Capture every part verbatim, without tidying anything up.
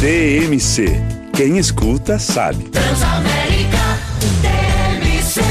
T M C. Quem escuta sabe. Transamérica T M C.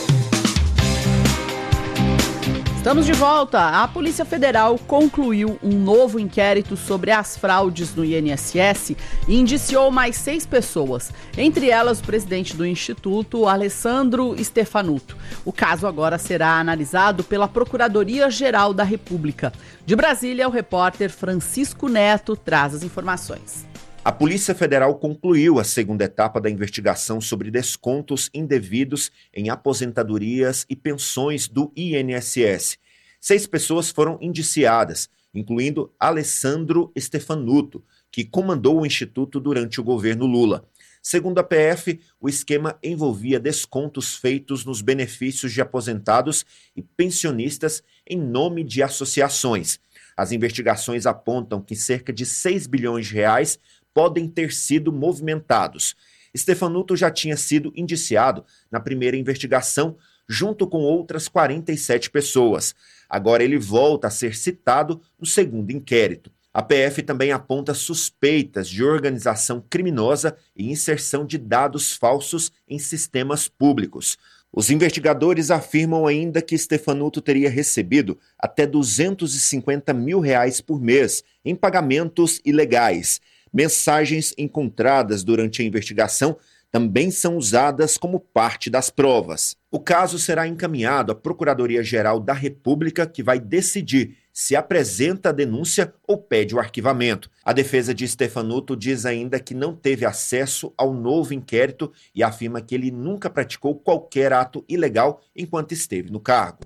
Estamos de volta. A Polícia Federal concluiu um novo inquérito sobre as fraudes no I N S S e indiciou mais seis pessoas, entre elas o presidente do Instituto, Alessandro Stefanuto. O caso agora será analisado pela Procuradoria-Geral da República. De Brasília, o repórter Francisco Neto traz as informações. A Polícia Federal concluiu a segunda etapa da investigação sobre descontos indevidos em aposentadorias e pensões do I N S S. Seis pessoas foram indiciadas, incluindo Alessandro Stefanuto, que comandou o Instituto durante o governo Lula. Segundo a P F, o esquema envolvia descontos feitos nos benefícios de aposentados e pensionistas em nome de associações. As investigações apontam que cerca de seis bilhões de reais podem ter sido movimentados. Stefanuto já tinha sido indiciado na primeira investigação, junto com outras quarenta e sete pessoas. Agora ele volta a ser citado no segundo inquérito. A P F também aponta suspeitas de organização criminosa e inserção de dados falsos em sistemas públicos. Os investigadores afirmam ainda que Stefanuto teria recebido até duzentos e cinquenta mil reais por mês em pagamentos ilegais. Mensagens encontradas durante a investigação também são usadas como parte das provas. O caso será encaminhado à Procuradoria-Geral da República, que vai decidir se apresenta a denúncia ou pede o arquivamento. A defesa de Stefanuto diz ainda que não teve acesso ao novo inquérito e afirma que ele nunca praticou qualquer ato ilegal enquanto esteve no cargo.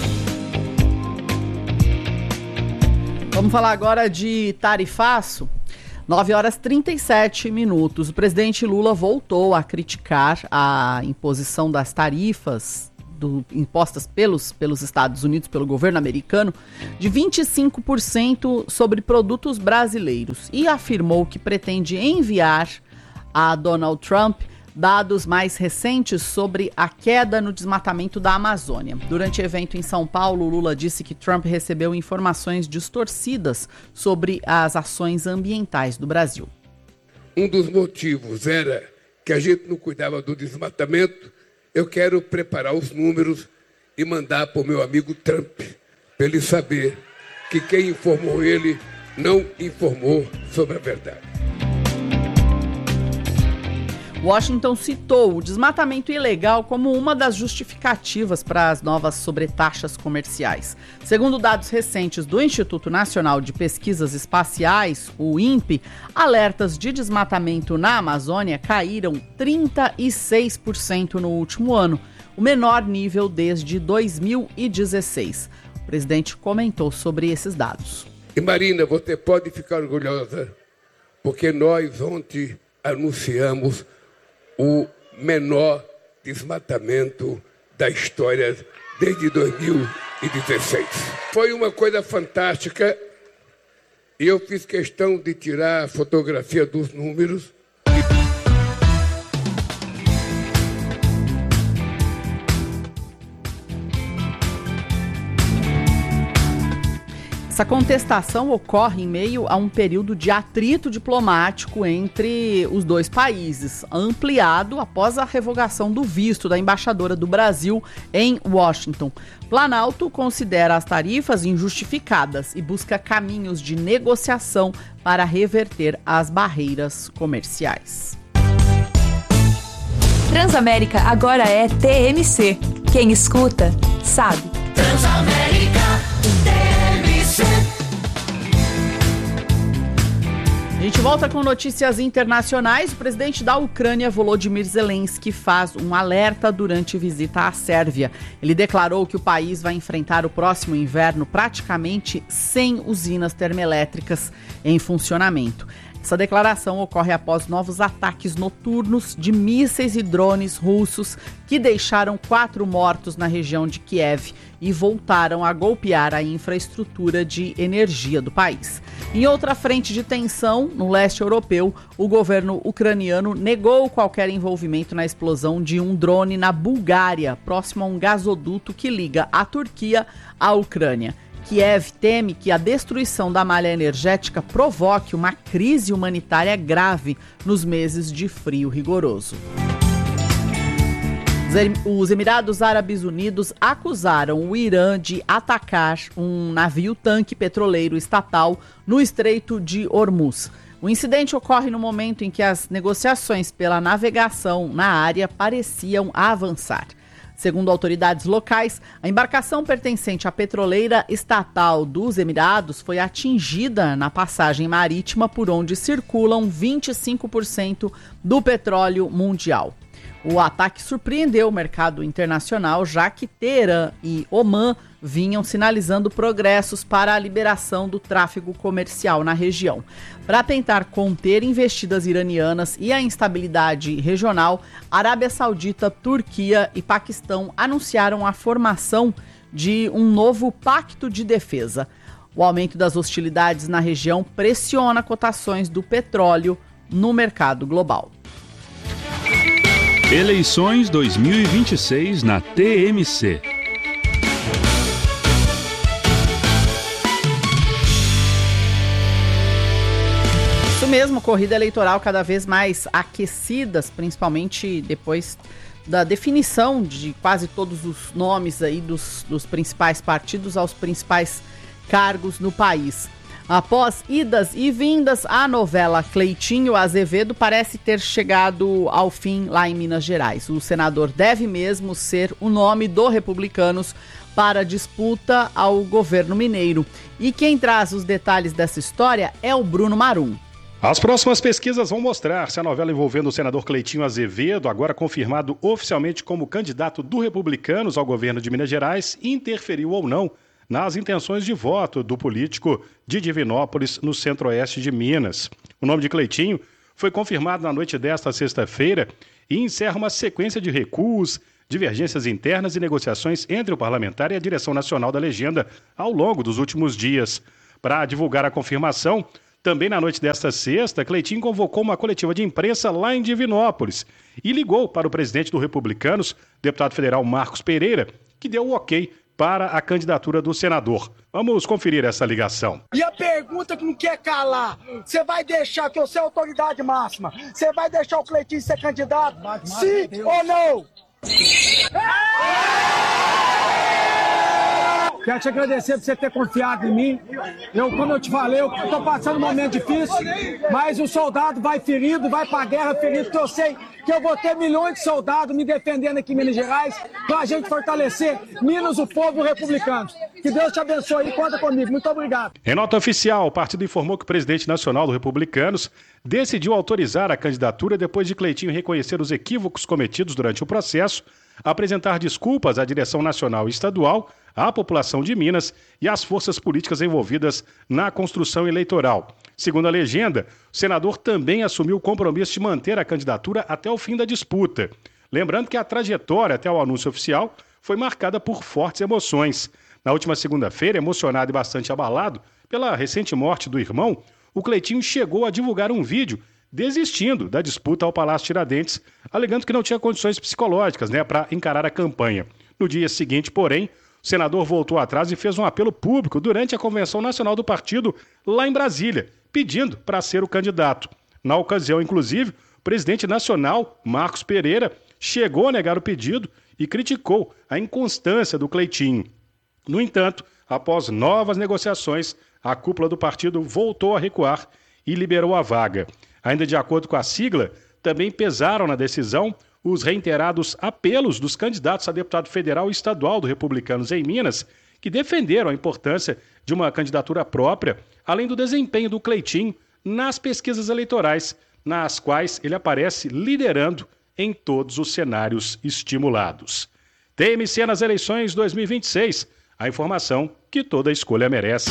Vamos falar agora de tarifaço. nove horas e trinta e sete minutos. O presidente Lula voltou a criticar a imposição das tarifas do, impostas pelos, pelos Estados Unidos, pelo governo americano, de vinte e cinco por cento sobre produtos brasileiros e afirmou que pretende enviar a Donald Trump dados mais recentes sobre a queda no desmatamento da Amazônia. Durante evento em São Paulo, Lula disse que Trump recebeu informações distorcidas sobre as ações ambientais do Brasil. Um dos motivos era que a gente não cuidava do desmatamento. Eu quero preparar os números e mandar para o meu amigo Trump, para ele saber que quem informou ele não informou sobre a verdade. Washington citou o desmatamento ilegal como uma das justificativas para as novas sobretaxas comerciais. Segundo dados recentes do Instituto Nacional de Pesquisas Espaciais, o INPE, alertas de desmatamento na Amazônia caíram trinta e seis por cento no último ano, o menor nível desde dois mil e dezesseis. O presidente comentou sobre esses dados. E Marina, você pode ficar orgulhosa, porque nós ontem anunciamos o menor desmatamento da história desde dois mil e dezesseis. Foi uma coisa fantástica e eu fiz questão de tirar a fotografia dos números. Essa contestação ocorre em meio a um período de atrito diplomático entre os dois países, ampliado após a revogação do visto da embaixadora do Brasil em Washington. Planalto considera as tarifas injustificadas e busca caminhos de negociação para reverter as barreiras comerciais. Transamérica agora é T M C. Quem escuta, sabe. Transamérica T M C. A gente volta com notícias internacionais. O presidente da Ucrânia, Volodymyr Zelensky, faz um alerta durante visita à Sérvia. Ele declarou que o país vai enfrentar o próximo inverno praticamente sem usinas termoelétricas em funcionamento. Essa declaração ocorre após novos ataques noturnos de mísseis e drones russos que deixaram quatro mortos na região de Kiev e voltaram a golpear a infraestrutura de energia do país. Em outra frente de tensão, no leste europeu, o governo ucraniano negou qualquer envolvimento na explosão de um drone na Bulgária, próximo a um gasoduto que liga a Turquia à Ucrânia. Kiev teme que a destruição da malha energética provoque uma crise humanitária grave nos meses de frio rigoroso. Os Emirados Árabes Unidos acusaram o Irã de atacar um navio-tanque petroleiro estatal no Estreito de Hormuz. O incidente ocorre no momento em que as negociações pela navegação na área pareciam avançar. Segundo autoridades locais, a embarcação pertencente à petroleira estatal dos Emirados foi atingida na passagem marítima por onde circulam vinte e cinco por cento do petróleo mundial. O ataque surpreendeu o mercado internacional, já que Teherã e Omã vinham sinalizando progressos para a liberação do tráfego comercial na região. Para tentar conter investidas iranianas e a instabilidade regional, Arábia Saudita, Turquia e Paquistão anunciaram a formação de um novo pacto de defesa. O aumento das hostilidades na região pressiona cotações do petróleo no mercado global. Eleições dois mil e vinte e seis na T M C. Isso mesmo, corrida eleitoral cada vez mais aquecidas, principalmente depois da definição de quase todos os nomes aí dos, dos principais partidos aos principais cargos no país. Após idas e vindas, a novela Cleitinho Azevedo parece ter chegado ao fim lá em Minas Gerais. O senador deve mesmo ser o nome do Republicanos para a disputa ao governo mineiro. E quem traz os detalhes dessa história é o Bruno Marum. As próximas pesquisas vão mostrar se a novela envolvendo o senador Cleitinho Azevedo, agora confirmado oficialmente como candidato do Republicanos ao governo de Minas Gerais, interferiu ou não nas intenções de voto do político de Divinópolis, no centro-oeste de Minas. O nome de Cleitinho foi confirmado na noite desta sexta-feira e encerra uma sequência de recuos, divergências internas e negociações entre o parlamentar e a direção nacional da legenda ao longo dos últimos dias. Para divulgar a confirmação, também na noite desta sexta, Cleitinho convocou uma coletiva de imprensa lá em Divinópolis e ligou para o presidente do Republicanos, deputado federal Marcos Pereira, que deu o ok para a candidatura do senador. Vamos conferir essa ligação. E a pergunta que não quer calar, você vai deixar, que você é a autoridade máxima, você vai deixar o Cleitinho ser candidato? Sim ou não? Quero te agradecer por você ter confiado em mim. Eu, como eu te falei, eu estou passando um momento difícil, mas o soldado vai ferido, vai para a guerra ferido, porque eu sei que eu vou ter milhões de soldados me defendendo aqui em Minas Gerais, para a gente fortalecer Minas, o povo republicano. Que Deus te abençoe e conta comigo. Muito obrigado. Em nota oficial, o partido informou que o presidente nacional do Republicanos decidiu autorizar a candidatura depois de Cleitinho reconhecer os equívocos cometidos durante o processo, apresentar desculpas à direção nacional e estadual, à população de Minas e às forças políticas envolvidas na construção eleitoral. Segundo a legenda, o senador também assumiu o compromisso de manter a candidatura até o fim da disputa. Lembrando que a trajetória até o anúncio oficial foi marcada por fortes emoções. Na última segunda-feira, emocionado e bastante abalado pela recente morte do irmão, o Cleitinho chegou a divulgar um vídeo desistindo da disputa ao Palácio Tiradentes, alegando que não tinha condições psicológicas, né, para encarar a campanha. No dia seguinte, porém, o senador voltou atrás e fez um apelo público durante a Convenção Nacional do Partido lá em Brasília, pedindo para ser o candidato. Na ocasião, inclusive, o presidente nacional, Marcos Pereira, chegou a negar o pedido e criticou a inconstância do Cleitinho. No entanto, após novas negociações, a cúpula do partido voltou a recuar e liberou a vaga. Ainda de acordo com a sigla, também pesaram na decisão os reiterados apelos dos candidatos a deputado federal e estadual do Republicanos em Minas, que defenderam a importância de uma candidatura própria, além do desempenho do Cleitinho nas pesquisas eleitorais, nas quais ele aparece liderando em todos os cenários estimulados. T M C nas eleições dois mil e vinte e seis, a informação que toda escolha merece.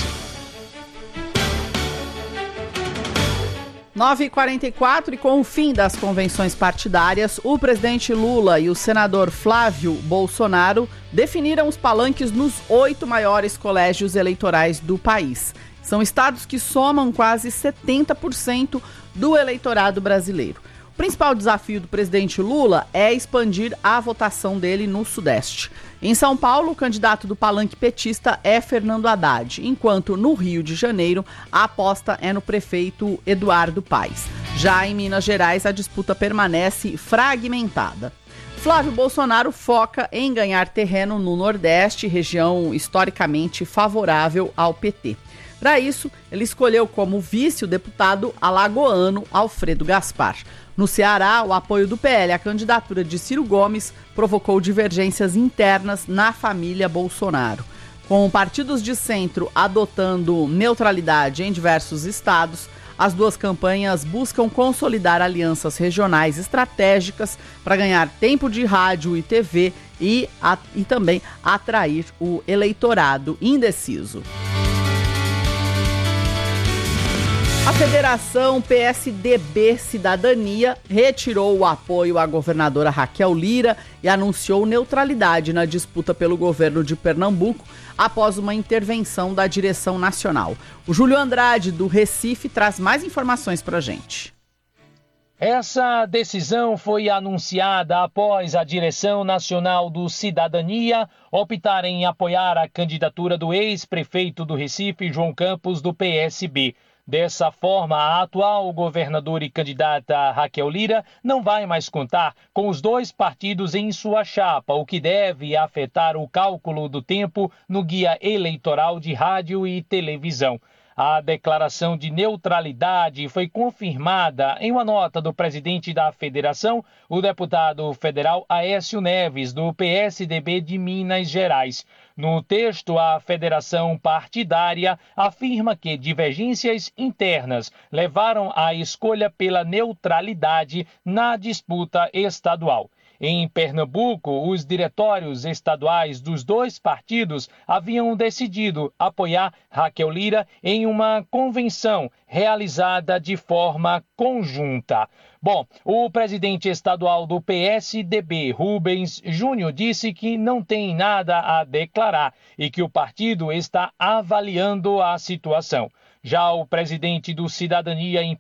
nove e quarenta e quatro e com o fim das convenções partidárias, o presidente Lula e o senador Flávio Bolsonaro definiram os palanques nos oito maiores colégios eleitorais do país. São estados que somam quase setenta por cento do eleitorado brasileiro. O principal desafio do presidente Lula é expandir a votação dele no Sudeste. Em São Paulo, o candidato do palanque petista é Fernando Haddad, enquanto no Rio de Janeiro a aposta é no prefeito Eduardo Paes. Já em Minas Gerais, a disputa permanece fragmentada. Flávio Bolsonaro foca em ganhar terreno no Nordeste, região historicamente favorável ao P T. Para isso, ele escolheu como vice o deputado alagoano Alfredo Gaspar. No Ceará, o apoio do P L à candidatura de Ciro Gomes provocou divergências internas na família Bolsonaro. Com partidos de centro adotando neutralidade em diversos estados, as duas campanhas buscam consolidar alianças regionais estratégicas para ganhar tempo de rádio e T V e, a, e também atrair o eleitorado indeciso. A Federação P S D B Cidadania retirou o apoio à governadora Raquel Lira e anunciou neutralidade na disputa pelo governo de Pernambuco após uma intervenção da direção nacional. O Júlio Andrade, do Recife, traz mais informações para a gente. Essa decisão foi anunciada após a direção nacional do Cidadania optar em apoiar a candidatura do ex-prefeito do Recife, João Campos, do P S B. Dessa forma, a atual governadora e candidata Raquel Lira não vai mais contar com os dois partidos em sua chapa, o que deve afetar o cálculo do tempo no guia eleitoral de rádio e televisão. A declaração de neutralidade foi confirmada em uma nota do presidente da federação, o deputado federal Aécio Neves, do P S D B de Minas Gerais. No texto, a federação partidária afirma que divergências internas levaram à escolha pela neutralidade na disputa estadual. Em Pernambuco, os diretórios estaduais dos dois partidos haviam decidido apoiar Raquel Lira em uma convenção realizada de forma conjunta. Bom, o presidente estadual do P S D B, Rubens Júnior, disse que não tem nada a declarar e que o partido está avaliando a situação. Já o presidente do Cidadania em